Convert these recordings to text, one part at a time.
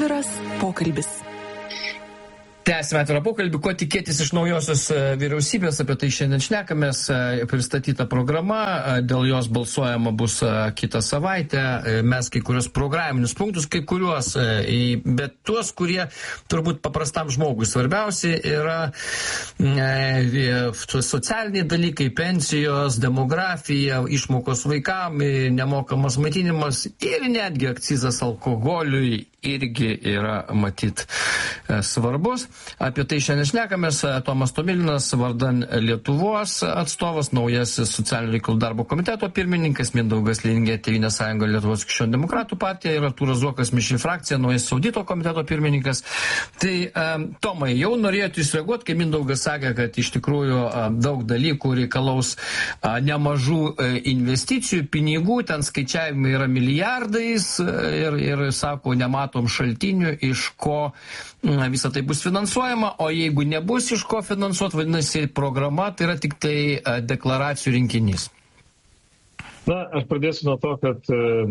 Atviras pokalbis. Tęsime atvirą pokalbį, ko tikėtis iš naujosios vyriausybės, apie tai šiandien šnekamės, pristatyta programa, dėl jos balsuojama bus kitą savaitę, mes kai kurios programinius punktus, kai kuriuos, bet tuos, kurie turbūt paprastam žmogui svarbiausi yra socialiniai dalykai, pensijos, demografija, išmokos vaikam, nemokamas maitinimas ir netgi akcizas alkoholiui irgi yra matyt svarbus. Apie tai šiandien šnekamės. Tomas Tomilinas, vardan Lietuvos atstovas, naujasis socialinių reikalų darbo komiteto pirmininkas, Mindaugas Lingė, Tėvynės sąjunga Lietuvos krikščionių demokratų partija ir Artūras Zuokas, mišri frakcija, naujasis audito komiteto pirmininkas. Tai, Tomai, jau norėjote jūs reaguoti, kai Mindaugas sakė, kad iš tikrųjų daug dalykų reikalaus nemažų investicijų, pinigų, ten skaičiavimai yra milijardais ir sako, nematom šaltinių, iš ko visą tai bus finansuojama, o jeigu nebus iš ko finansuoti, vadinasi, programa tai yra tik tai deklaracijų rinkinys. Na, aš pradėsiu nuo to, kad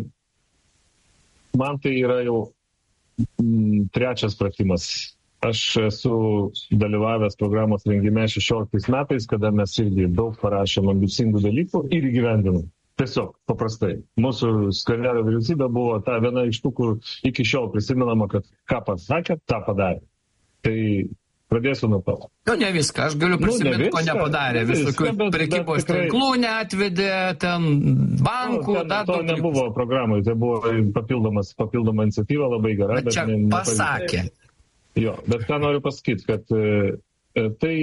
man tai yra jau trečias pratimas. Aš esu dalyvavęs programos rengime 16 metais, kada mes irgi daug parašėm ambicingų dalykų ir įgyvendinom. Tiesiog, paprastai. Mūsų Skvernelio vyriausybė buvo ta viena iš tų, kur iki šiol prisimenama, kad ką pasakė, tą padarė. Tai pradėsiu nuo to. Ne viską, aš galiu prisiminti, ko nepadarė. Visokių prekybos tinklų neatvedė, ten bankų. To nebuvo programoje, tai buvo papildoma iniciatyva, labai gera. Bet čia pasakė. Jo, bet ką noriu pasakyti, kad tai...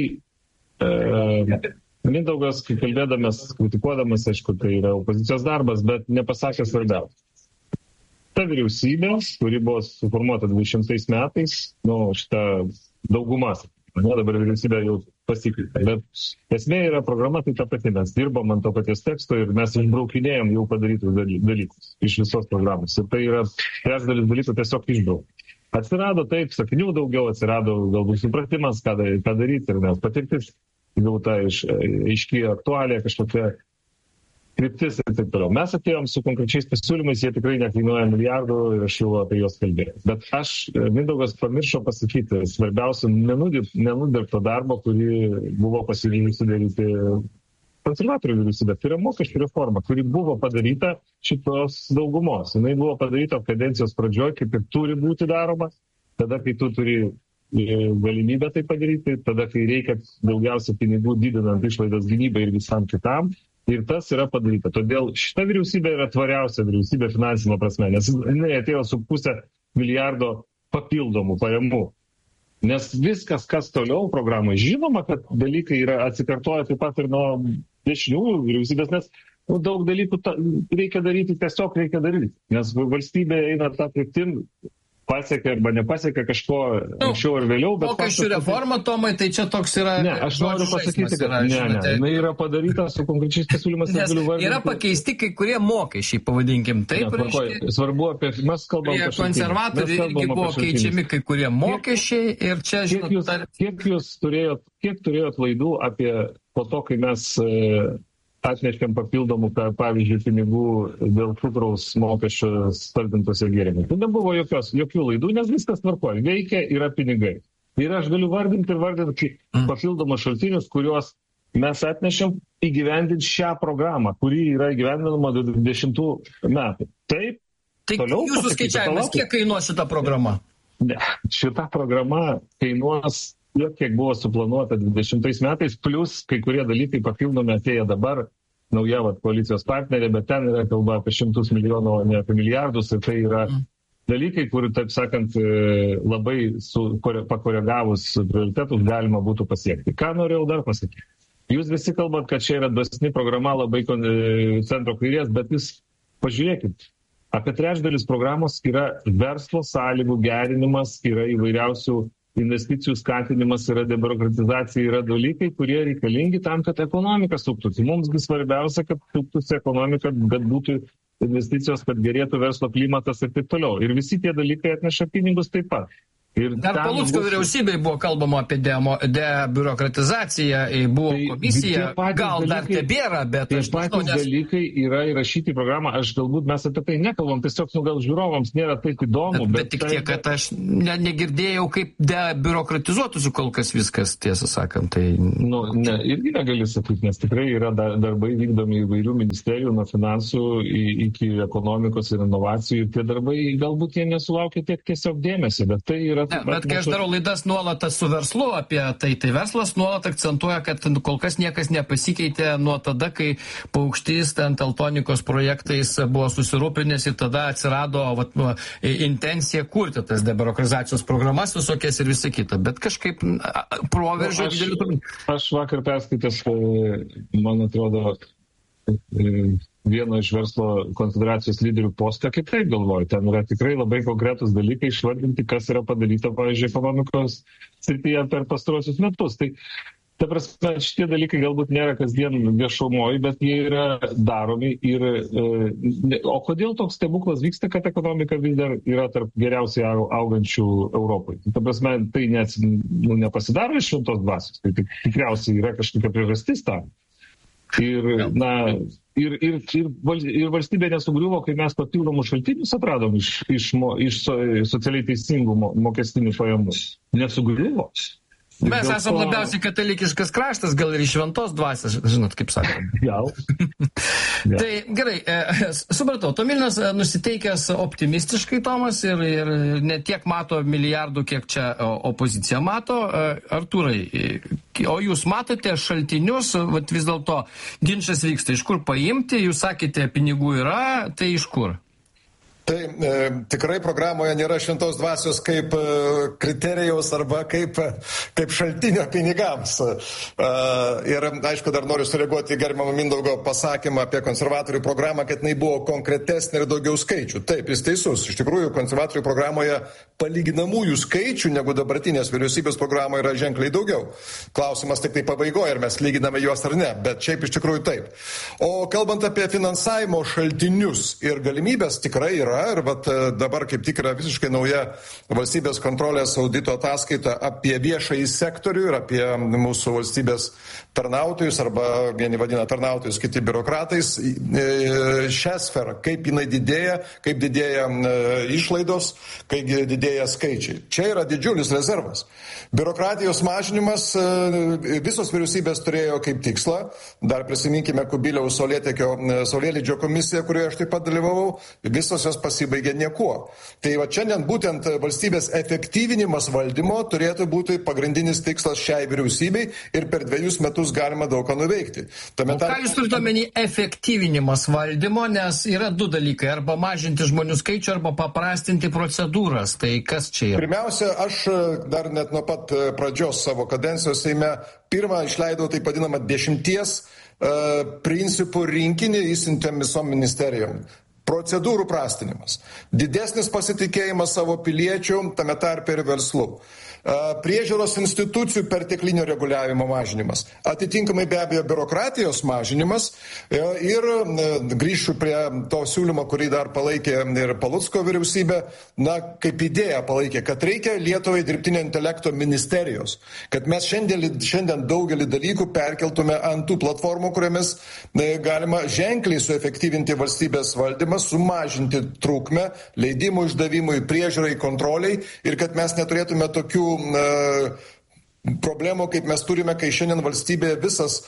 Mindaugas, kai kalbėdamas, kritikuodamas, aišku, tai yra opozicijos darbas, bet nepasakė svarbiausia. Ta vyriausybė, kuri buvo suformuota 20 metais, šita daugumas, dabar vyriausybė jau pasikeitė, bet esmė yra programa, tai ta pati, mes dirbom ant to paties teksto ir mes išbraukinėjom jau padarytus dalykus iš visos programos. Ir tai yra trečdalis dalykų tiesiog išbrauk. Atsirado taip, sakinių daugiau, atsirado galbūt supratimas, ką daryti ir mes patirtis. Gauta aiškiai aktualija, kažkokia kryptis ir taip toliau. Mes atėjom su konkrečiais pasiūlymais, jie tikrai nekainuoja milijardų ir aš jau apie juos kalbėjau. Bet Mindaugas pamiršo pasakyti, svarbiausia, nenudirbto darbo, kurį buvo pasiryžusi daryti konservatorių vyriausybė. Tai yra mokesčių reforma, kuri buvo padaryta šitos daugumos. Jinai buvo padaryta kadencijos pradžioj, kaip ir turi būti daroma, tada, kai tu turi galimybę tai padaryti, tada, kai reikia daugiausia pinigų didinant išlaidas gynybai ir visam kitam. Ir tas yra padaryta. Todėl šita vyriausybė yra tvariausia vyriausybė finansinė prasme, nes jinai atėjo su $500 milijardo papildomų pajamų. Nes viskas, kas toliau programoje, žinoma, kad dalykai yra atsikartoja taip pat ir nuo dešiniųjų vyriausybės, nes daug dalykų reikia daryti, tiesiog reikia daryti. Nes valstybė eina tą kryptim, pasiekia arba nepasiekia kažko anksčiau ir vėliau. Mokesčių reforma, Tomai, tai čia toks yra... Ne, aš noriu pasakyti, kad jinai yra padaryta su konkrečiais pasiūlymas. Yra pakeisti kai kurie mokesčiai, pavadinkim taip. Svarbu apie... Mes kalbam apie konservatoriai irgi buvo keičiami kai kurie mokesčiai ir čia, žinot... Kiek turėjot laidų apie po to, kai mes... atnešėm papildomų, pavyzdžiui, pinigų dėl cukraus mokesčio saldintose gėrimai. Tai nebuvo jokių laidų, nes viskas tvarkoja. Veikia, yra pinigai. Ir aš galiu vardinti papildomus šaltinius, kuriuos mes atnešėm įgyvendinti šią programą, kuri yra įgyvendinama 20 metų. Taip, tai jūsų skaičiavimas, kiek kainuos šita programa? Ne, šita programa kainuos kiek buvo suplanuota 20 metais, plus kai kurie dalykai papildomi atėję dabar, nauja koalicijos partnerė, bet ten yra kalba apie 100 milijonų, ne apie milijardus, ir tai yra dalykai, kur, taip sakant, labai pakoregavus prioritetus galima būtų pasiekti. Ką norėjau dar pasakyti? Jūs visi kalbat, kad čia yra dosni programa labai centro kairės, bet jūs pažiūrėkit, apie trečdalis programos yra verslo sąlygų gerinimas, yra įvairiausių investicijų skatinimas, yra debiurokratizacija, yra dalykai, kurie reikalingi tam, kad ekonomika suktųsi. Mumsgi svarbiausia, kad suktųsi ekonomika, kad būtų investicijos, kad gerėtų verslo klimatas ir taip toliau. Ir visi tie dalykai atneša pinigus taip pat. Dar Palucko vyriausybėje buvo kalbama apie debiurokratizaciją, buvo komisija, gal dar tebėra, bet aš nežinau, nes dalykai yra įrašyti į programą, galbūt mes apie tai nekalbam, tiesiog gal žiūrovams nėra taip įdomu. Bet tik tiek, kad aš negirdėjau, kaip debiurokratizuotųsi kol kas viskas, tiesą sakant. Tai... irgi negali sakyti, nes tikrai yra darbai vykdomi įvairių ministerijų, nuo finansų iki ekonomikos ir inovacijų. Tie darbai galbūt jie nesulaukia tiek tiesiog dėmesio, bet tai yra... Bet kai aš darau laidas nuolat su verslu apie tai verslas nuolat akcentuoja, kad kol kas niekas nepasikeitė nuo tada, kai Paukštys ten teltonikos projektais buvo susirūpinęs ir tada atsirado intencija kurti tas debiurokratizacijos programas visokias ir visa kita. Bet kažkaip proveržio didelį... Aš vakar perskaitęs, man atrodo, vieno iš verslo konfederacijos lyderių postą, kaip taip galvoju. Ten yra tikrai labai konkretus dalykai išvardinti, kas yra padaryta, pavyzdžiui, ekonomikos srityje per pastarosius metus. Tai, ta prasme, šitie dalykai galbūt nėra kasdien viešumoje, bet jie yra daromi. O kodėl toks stebuklas vyksta, kad ekonomika vis dar yra tarp geriausiai augančių Europoje? Ta prasme, tai nepasidaro iš šventos dvasios. Tai tikriausiai yra kažkokia priežastis tam. Ir valstybė nesugriuvo, kai mes papildomus šaltinius atradom iš socialiai teisingų mokestinių pajamų. Nesugriuvo. Mes esame labiausiai katalikiškas kraštas, gal ir iš šventos dvasios, žinot, kaip sakome. Gal. Tai gerai, supratau, Tomilinas nusiteikęs optimistiškai, Tomas, ir ne tiek mato milijardų, kiek čia opozicija mato. Artūrai, o jūs matote šaltinius, vis dėlto ginčas vyksta, iš kur paimti, jūs sakėte, pinigų yra, tai iš kur? Tai tikrai programoje nėra šventos dvasios kaip kriterijaus arba kaip šaltinio pinigams. Ir aišku, dar noriu sureaguoti į gerbiamą Mindaugo pasakymą apie konservatorių programą, kad jinai buvo konkretesnė ir daugiau skaičių. Taip, jis teisus. Iš tikrųjų, konservatorių programoje palyginamųjų skaičių negu dabartinės vyriausybės programoje yra ženkliai daugiau. Klausimas tik tai pabaigoje, ar mes lyginame juos ar ne, bet šiaip iš tikrųjų taip. O kalbant apie finansavimo šaltinius ir galimybės, tikrai yra. Ir dabar kaip tik yra visiškai nauja valstybės kontrolės audito ataskaita apie viešąjį sektorių ir apie mūsų valstybės tarnautojus, arba vieni vadina tarnautojus, kiti biurokratais, šią sferą, kaip jinai didėja, kaip didėja išlaidos, kaip didėja skaičiai. Čia yra didžiulis rezervas. Biurokratijos mažinimas visos vyriausybės turėjo kaip tikslą, dar prisiminkime Kubiliaus Saulėlydžio komisiją, kurioje aš taip pat dalyvavau, visos jos pasibaigė niekuo. Tai va šiandien būtent valstybės efektyvinimas valdymo turėtų būti pagrindinis tikslas šiai vyriausybei ir per 2 metus galima daug ką nuveikti. Ką jūs turite omeny efektyvinimas valdymo, nes yra 2 dalykai, arba mažinti žmonių skaičių, arba paprastinti procedūras. Tai kas čia yra? Pirmiausia, aš dar net nuo pat pradžios savo kadencijos Seime pirmą išleidau taip vadinamą 10 principų rinkinį įsiuntėm visom ministerijom. Procedūrų prastinimas, didesnis pasitikėjimas savo piliečių, tame tarpe ir verslu, priežiūros institucijų perteklinio reguliavimo mažinimas, atitinkamai be abejo biurokratijos mažinimas ir grįšiu prie to siūlymo, kurį dar palaikė ir Palucko vyriausybė, kaip idėja palaikė, kad reikia Lietuvai dirbtinio intelekto ministerijos, kad mes šiandien daugelį dalykų perkeltume ant tų platformų, kuriomis galima ženkliai suefektyvinti valstybės valdymą, sumažinti trukmę, leidimų išdavimui, priežiūrai, kontroliai ir kad mes neturėtume tokių problemų, kaip mes turime, kai šiandien valstybėje visas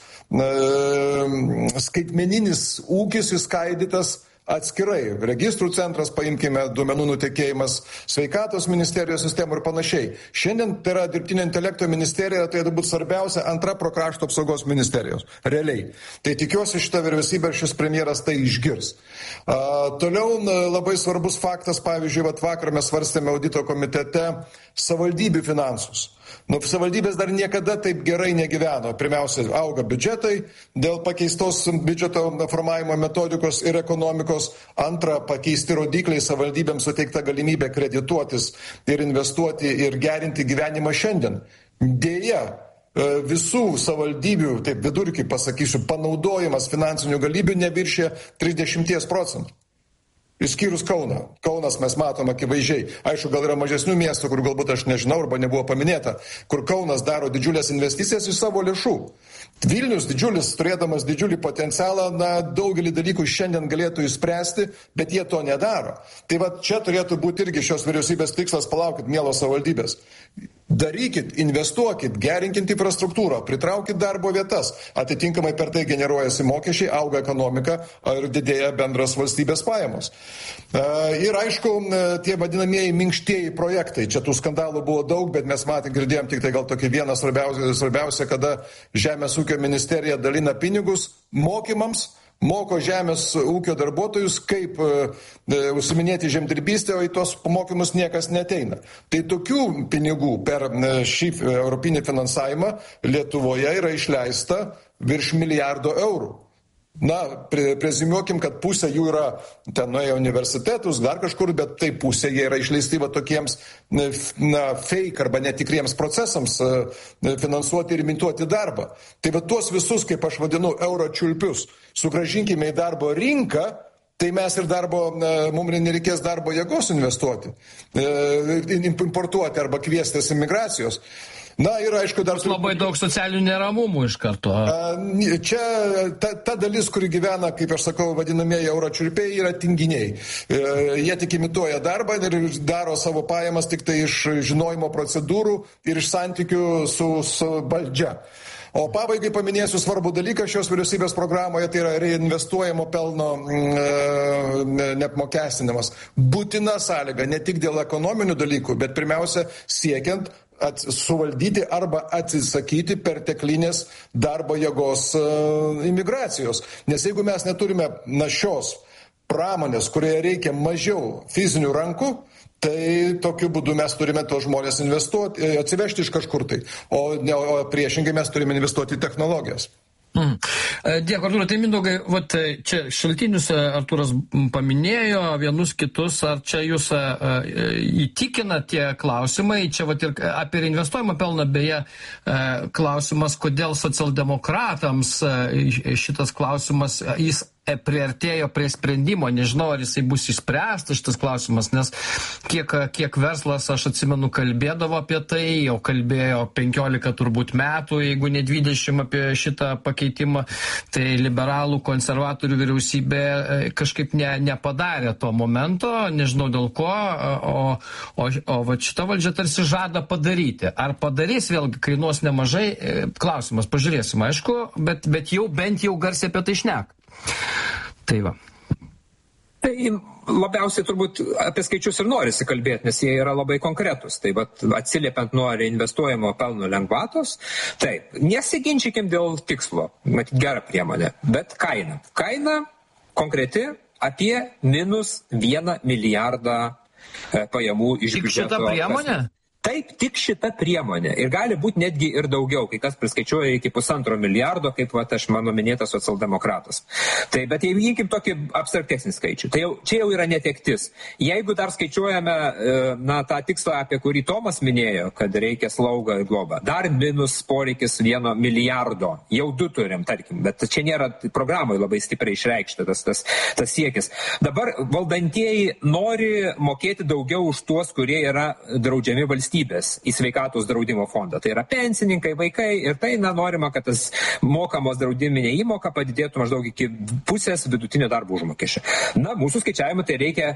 skaitmeninis ūkis įskaidytas atskirai. Registrų centras, paimkime, duomenų nutekėjimas, sveikatos ministerijos sistemų ir panašiai. Šiandien tai yra dirbtinio intelekto ministerija, tai būtų svarbiausia antra pro krašto apsaugos ministerijos. Realiai. Tai tikiuosi šitą vyriausybę ir šis premjeras tai išgirs. Toliau labai svarbus faktas, pavyzdžiui, vakar mes svarstėme audito komitete savivaldybių finansus. Savivaldybės dar niekada taip gerai negyveno. Pirmiausia, auga biudžetai dėl pakeistos biudžeto formavimo metodikos ir ekonomikos. Antra, pakeisti rodikliai, savivaldybėms suteikta galimybė kredituotis ir investuoti ir gerinti gyvenimą šiandien. Deja, visų savivaldybių, taip vidurkį pasakysiu, panaudojimas finansinių galybių neviršė 30%. Išskyrus Kauną. Kaunas mes matom akivaizdžiai. Aišku, gal yra mažesnių miestų, kur galbūt aš nežinau arba nebuvo paminėta, kur Kaunas daro didžiulės investicijas iš savo lėšų. Vilnius didžiulis, turėdamas didžiulį potencialą, daugelį dalykų šiandien galėtų išspręsti, bet jie to nedaro. Tai va čia turėtų būti irgi šios vyriausybės tikslas, palaukit, mielos savivaldybės. Darykit, investuokit, gerinkit infrastruktūrą, pritraukit darbo vietas, atitinkamai per tai generuojasi mokesčiai, auga ekonomika ir didėja bendras valstybės pajamos. Ir aišku, tie vadinamieji minkštieji projektai, čia tų skandalų buvo daug, bet mes girdėjom tik tai gal tokį vieną svarbiausia, kada Žemės ūkio ministerija dalina pinigus mokymams, moko žemės ūkio darbuotojus, kaip užsiminėti žemdirbystę, o į tos mokymus niekas neteina. Tai tokių pinigų per šį europinį finansavimą Lietuvoje yra išleista virš milijardo eurų. Prezimuokim, kad pusė jų yra ten nuėję universitetus, dar kažkur, bet tai pusė jie yra išleisti tokiems fake arba netikriems procesams finansuoti ir imituoti darbą. Tai tuos visus, kaip aš vadinu, euro čiulpius, sugrąžinkime į darbo rinką, tai mes ir mums nereikės darbo jėgos investuoti, importuoti arba kviestis imigracijos. Ir aišku, dar... Labai daug socialinių neramumų iš karto. Čia ta dalis, kuri gyvena, kaip aš sakau, vadinamieji euročiulpiai, yra tinginiai. Jie tik imituoja darbą ir daro savo pajamas tik tai iš žinojimo procedūrų ir iš santykių su valdžia. O pabaigai paminėsiu svarbų dalyką šios vyriausybės programoje, tai yra reinvestuojamo pelno neapmokestinimas. Būtina sąlyga ne tik dėl ekonominių dalykų, bet pirmiausia siekiant suvaldyti arba atsisakyti perteklinės darbo jėgos imigracijos. Nes jeigu mes neturime našios pramonės, kurioje reikia mažiau fizinių rankų, tai tokiu būdu mes turime tos žmonės investuoti, atsivežti iš kažkur tai. O priešingai mes turime investuoti į technologijas. Dėkui, Artūrai. Tai Mindaugai, čia šaltinius Artūras paminėjo, vienus kitus, ar čia jūs įtikina tie klausimai, čia ir apie investuojamą pelną, beje, klausimas, kodėl socialdemokratams šitas klausimas, jis priartėjo prie sprendimo, nežinau, ar jisai bus išspręstas šitas klausimas, nes kiek verslas, aš atsimenu, kalbėdavo apie tai, jau kalbėjo 15 turbūt metų, jeigu ne 20 apie šitą pakeitimą, tai liberalų konservatorių vyriausybė kažkaip nepadarė to momento, nežinau dėl ko, o šita valdžia tarsi žada padaryti. Ar padarys, vėlgi kainuos nemažai, klausimas, pažiūrėsim, aišku, bet bent jau garsiai apie tai šneka. Tai va. Tai labiausiai turbūt apie skaičius ir norisi kalbėti, nes jie yra labai konkretus. Tai atsiliepiant nuo reinvestuojamo pelno lengvatos, taip, nesiginčykim dėl tikslo, matyt, gera priemonė, bet kaina. Kaina konkreti apie -1 milijardą pajamų iš biudžeto. Tik šitą priemonę? Taip, tik šita priemonė. Ir gali būti netgi ir daugiau, kai kas priskaičiuoja iki 1,5 milijardo, kaip aš mano minėtas socialdemokratas. Tai, bet jeigu įkim tokį abstraktesnį skaičių, tai čia jau yra netektis. Jeigu dar skaičiuojame tą tikslą, apie kurį Tomas minėjo, kad reikia slaugą ir globą, dar minus poreikis 1 milijardo, jau 2 turim, tarkim, bet čia nėra programoje labai stipriai išreikšta tas siekis. Dabar valdantieji nori mokėti daugiau už tuos, kurie yra draudžiami valstybės į sveikatos draudimo fondą. Tai yra pensininkai, vaikai ir tai norima, kad tas mokamos draudiminė įmoka padidėtų maždaug iki pusės vidutinio darbo užmokesčio. Mūsų skaičiavimu tai reikia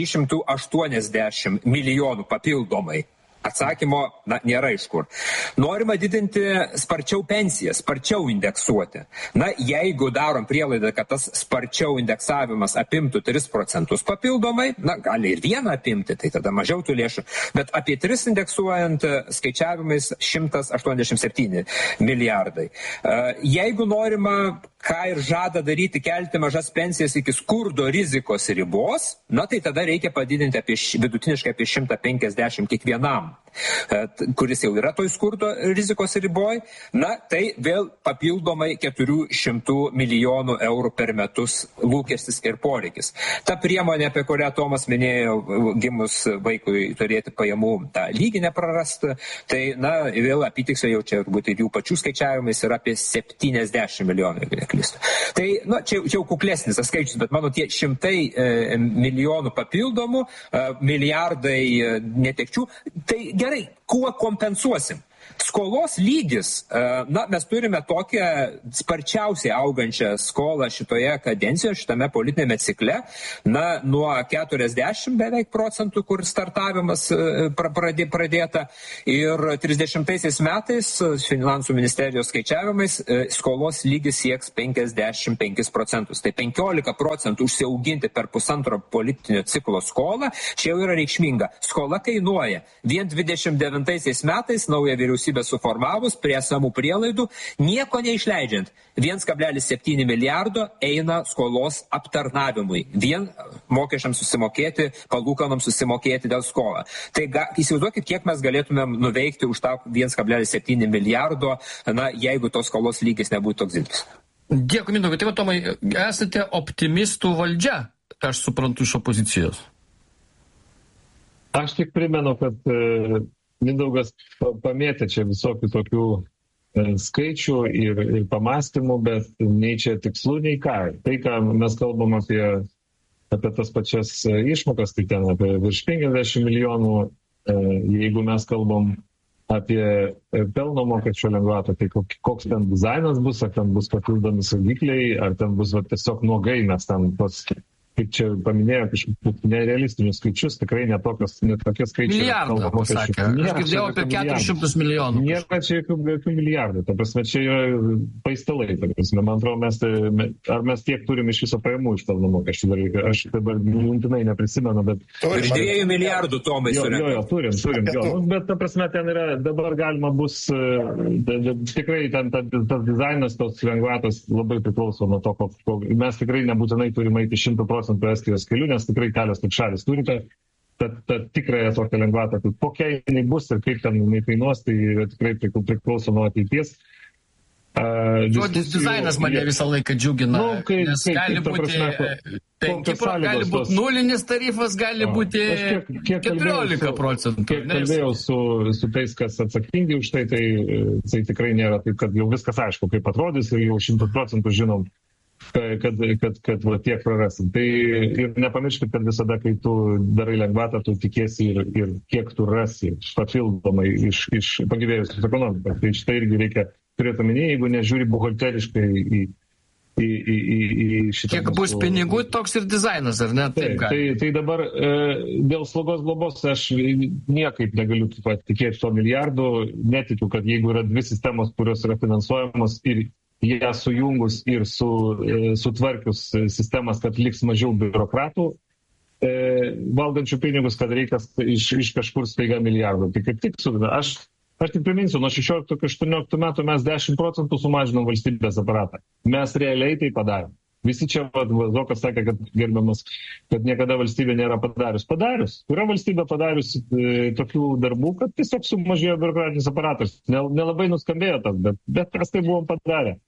380 milijonų papildomai. Atsakymo nėra iš kur. Norima didinti sparčiau pensijas, sparčiau indeksuoti. Jeigu darom prielaidą, kad tas sparčiau indeksavimas apimtų 3% papildomai, gali ir 1 apimti, tai tada mažiau tų lėšų, bet apie 3 indeksuojant skaičiavimais 187 milijardai. Jeigu norima, ką ir žada daryti, kelti mažas pensijas iki skurdo rizikos ribos, tai tada reikia padidinti vidutiniškai apie 150 kiekvienam, kuris jau yra toj skurdo rizikos riboj, tai vėl papildomai 400 milijonų eurų per metus lūkestis ir poreikis. Ta priemonė, apie kurią Tomas minėjo, gimus vaikui turėti pajamų tą lygį neprarasti, tai vėl apytiksliai jau čia būtų jų pačių skaičiavimais yra apie 70 milijonų. neklystu. Tai, čia jau kuklesnis tas skaičius, bet mano tie šimtai milijonų papildomų, milijardai netekčių, tai gerai, kuo kompensuosim? Skolos lygis, mes turime tokią sparčiausiai augančią skolą šitoje kadencijoje, šitame politinėme cikle, nuo 40 beveik procentų, kur startavimas pradėta, ir 30 metais finansų ministerijos skaičiavimais skolos lygis sieks 55 procentus. Tai 15 procentų užsiauginti per pusantro politinio ciklo skolą, čia jau yra reikšminga. Skola kainuoja. Vien 29 metais nauja vyriausybė suformavus prie esamų prielaidų, nieko neišleidžiant, 1,7 milijardo eina skolos aptarnavimui. Vien mokesčiams susimokėti, palūkanoms susimokėti dėl skolą. Tai įsivaizduokit, kiek mes galėtumėm nuveikti už tą 1,7 milijardo, jeigu tos skolos lygis nebūtų toks didelis. Dėkui, Mindaugai. Tai va, Tomai, esate optimistų valdžia, aš suprantu, iš opozicijos. Aš tik primenu, kad Mindaugas pamėtė čia visokių tokių skaičių ir pamastymų, bet nei čia tikslų, nei ką. Tai, ką mes kalbam apie tas pačias išmokas, tai ten apie virš 50 milijonų, jeigu mes kalbam apie pelno mokesčio lengvatą, tai koks ten dizainas bus, ar ten bus papildomi saugikliai, ar ten bus tiesiog nuogai, mes ten tos, kaip čia paminėjo, kažkokius nerealistinius skaičius, tikrai netokie skaičiai. Milijardą pasakė. Aš girdėjau apie 400 milijonų. Nėra čia jokių milijardų. Ta prasme, čia yra paistalai. Ta prasme, man atrodo, ar mes tiek turim iš viso pajamų iš pelno mokesčių. Aš dabar mintinai neprisimenu, bet... Iš 2 milijardų, Tomai, surinko. Jo, turim. Bet ta prasme, ten yra, dabar galima bus, tikrai ten tas dizainas, tos lengvatos labai priklauso nuo to, mes tikrai nebūtinai turime eiti 100% Estijos kelių, nes tikrai kelios tik šalis turite tą tikrąją tokią lengvatą, kokia jinai bus ir kaip ten jinai kainuos, tai tikrai priklauso nuo ateities. Žodis dizainas mane visą laiką džiugina, nes gali būti 5 nulinis tarifas, gali būti 14 procentų. Kiek kalbėjau su tais, kas atsakingi už tai tikrai nėra taip, kad jau viskas aišku, kaip atrodys ir jau 100% žinom, kad tiek prarasim. Tai ir nepamirškit, kad visada, kai tu darai lengvatą, tu tikėsi ir kiek tu rasi papildomai iš pagyvėjusios ekonomikos. Tai šitą irgi reikia turėti omenyje, jeigu nežiūri buhalteriškai į šitą. Kiek bus pinigų, toks ir dizainas, ar ne? Tai dabar dėl slaugos globos aš niekaip negaliu tikėti to milijardų. Netikiu, kad jeigu yra dvi sistemos, kurios yra finansuojamos ir ją sujungus ir sutvarkius sistemas, kad liks mažiau biurokratų valdančių pinigus, kad reikia iš kažkur staiga milijardų. Tai kaip tik aš tik priminsiu, nuo 16-18 metų mes 10% sumažinom valstybės aparatą. Mes realiai tai padarėm. Visi čia, Zokas sakė, kad gerbiamas, kad niekada valstybė nėra padarius. Yra valstybė padarius tokių darbų, kad tiesiog sumažėjo biurokratinis aparatas. Nelabai nuskambėjo tas, bet mes tai buvom padarę.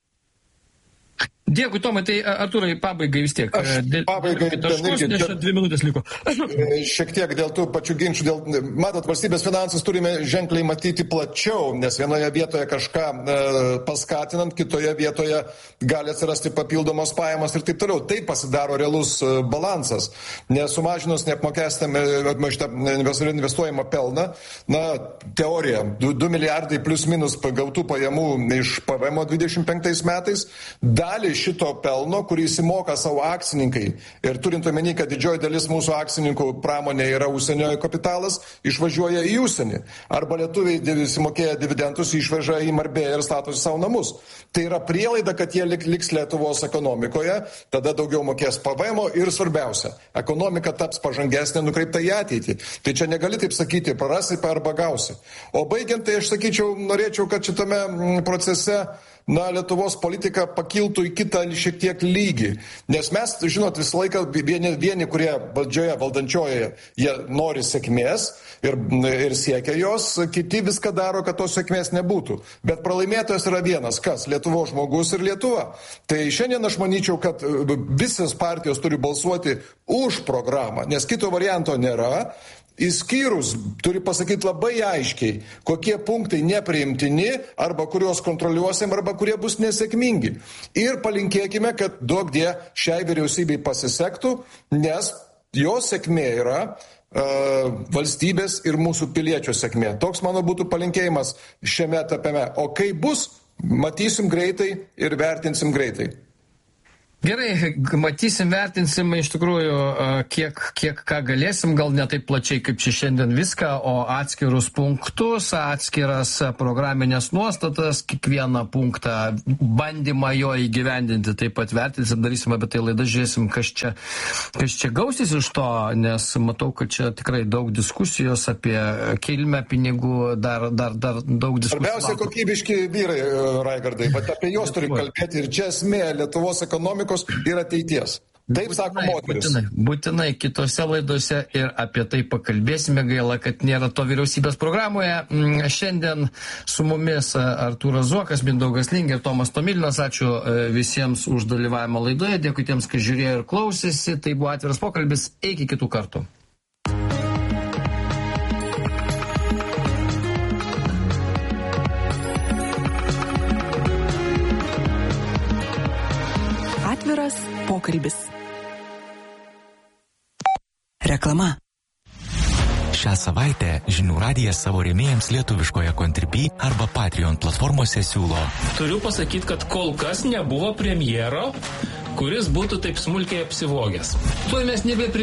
Dėkui, Tomai, tai Artūrai, pabaigai vis tiek. Pabaigai, 2 minutės liko. Šiek tiek dėl tų pačių ginčių. Matot, valstybės finansus turime ženkliai matyti plačiau, nes vienoje vietoje kažką paskatinant, kitoje vietoje gali atsirasti papildomos pajamos ir taip toliau. Tai pasidaro realus balansas. Nesumažinus, neapmokestinamą investuojamą pelną, teorija, 2 milijardai plus minus gautų pajamų iš PVM 25 metais, dalį šito pelno, kurį įsimoka savo akcininkai, ir turint omeny, kad didžioji dalis mūsų akcininkų pramonė yra užsienio kapitalas, išvažiuoja į užsienį. Arba lietuviai įsimokėję dividendus išveža į Marbėją ir statosi savo namus. Tai yra prielaida, kad jie liks Lietuvos ekonomikoje, tada daugiau mokės PVM ir svarbiausia, ekonomika taps pažangesnė, nukreipta į ateitį. Tai čia negali taip sakyti, prarasi arba gausi. O baigiant, tai aš sakyčiau, norėčiau, kad šitame procese Lietuvos politika pakiltų į kitą šiek tiek lygį. Nes mes, žinot, visą laiką vieni kurie valdžioje, valdančioje, jie nori sėkmės ir siekia jos, kiti viską daro, kad tos sėkmės nebūtų. Bet pralaimėtojas yra vienas, kas? Lietuvos žmogus ir Lietuva. Tai šiandien aš manyčiau, kad visos partijos turi balsuoti už programą, nes kito varianto nėra. Įskyrus, turi pasakyti labai aiškiai, kokie punktai nepriimtini, arba kuriuos kontroliuosim, arba kurie bus nesėkmingi. Ir palinkėkime, kad duokdie šiai vyriausybei pasisektų, nes jos sėkmė yra valstybės ir mūsų piliečių sėkmė. Toks mano būtų palinkėjimas šiame etape. O kai bus, matysim greitai ir vertinsim greitai. Gerai, matysim, vertinsim iš tikrųjų, kiek ką galėsim, gal ne taip plačiai kaip čia šiandien viską, o atskirus punktus, atskiras programinės nuostatas, kiekvieną punktą, bandymą jo įgyvendinti, taip pat vertinsim, darysim apie tai laidą, žiūrėsim, kas čia gausis iš to, nes matau, kad čia tikrai daug diskusijos apie kilmę pinigų, dar daug diskusijų. Svarbiausia, kokybiški vyrai, Raigardai, bet apie juos turim kalbėti ir čia esmė Lietuvos ekonomikos ir ateities. Taip sako moteris. Būtinai kitose laidose ir apie tai pakalbėsime. Gaila, kad nėra to vyriausybės programoje. Šiandien su mumis Artūras Zuokas, Mindaugas Lingė ir Tomas Tomilinas. Ačiū visiems už dalyvavimą laidoje. Dėkui tiems, kas žiūrėjo ir klausėsi. Tai buvo atviras pokalbis. Iki kitų kartų. Atviras pokalbis. Reklama. Šią savaitę Žinių radijas savo rėmėjams lietuviškoje Contribui arba Patreon platformose siūlo. Turiu pasakyti, kad kol kas nebuvo premjero, kuris būtų taip smulkiai apsivogęs. Tuoj mes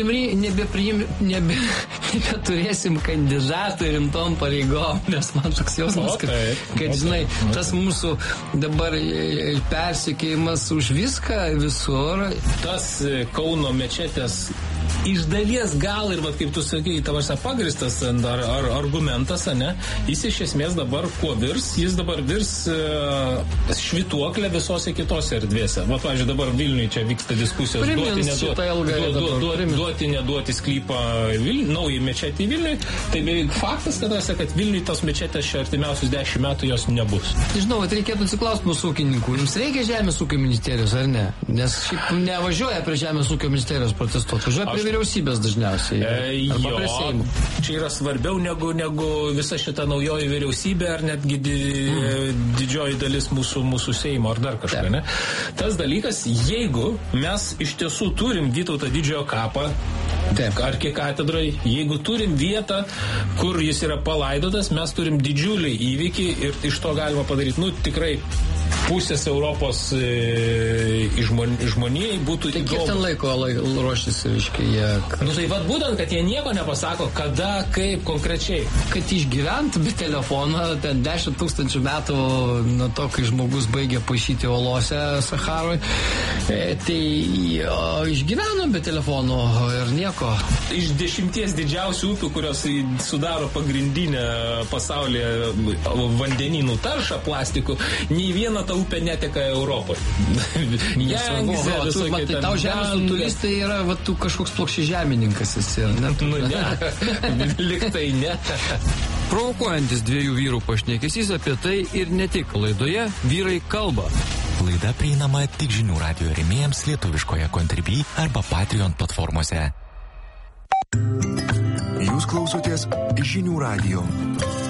nebeturėsim kandidatų rimtom pareigom, nes man toks jausmas, kad žinai, tas mūsų dabar persekėjimas už viską visur. Tas Kauno mečetės iš dalies gal ir, kaip tu sakai, tavasa pagristas ar argumentas, ne? Jis iš esmės dabar kuo virs? Jis dabar virs švytuoklę visose kitose erdvėse. Pavyzdžiui, dabar Vilniui čia vyksta diskusijos duoti, neduoti sklypą naujai mečetį Vilniui. Tai beveik faktas, kad Vilniui tos mečetės čia artimiausius 10 metų jos nebus. Žinau, reikėtų atsiklausti mūsų ūkininkų. Jums reikia Žemės ūkio ministerijos, ar ne? Nes šiaip nevažiuoja prie Žemės ūkio ministerijos protestuoti. Važiuoja prie vyriausybės dažniausiai. Arba prie Seimo. Čia yra svarbiau negu visa šita naujoji vyriausybė ar netgi didžioji dalis mūsų Seimo ar dar kažką, ne? Tas dalykas, jeigu mes iš tiesų turim Vytauto Didžiojo kapą, arkikatedrai, jeigu turim vietą, kur jis yra palaidotas, mes turim didžiulį įvykį ir iš to galima padaryti, tikrai pusės Europos žmonijai būtų įdomu. Kiek ten laiko ruoštis, reiškia, jie... Tai būtent, kad jie nieko nepasako, kada, kaip, konkrečiai. Kad išgyvent be telefono, ten 10 000 metų nuo to, kai žmogus baigė paišyti olose Saharoj, tai išgyveno be telefono ir nieko. Iš 10 didžiausių upių, kurios sudaro pagrindinę pasaulyje vandenynų taršą plastikų, nei viena ta upė neteka Europoje. Tai tau žemės turistai yra tu kažkoks plokščiažemininkas esi. Liktai ne. Provokuojantis dviejų vyrų pašnekesys apie tai ir ne tik laidoje Vyrai kalba. Laida prieinama tik Žinių radijo rėmėjams lietuviškoje Contribui arba Patreon platformose. Jūs klausotės Žinių radijo.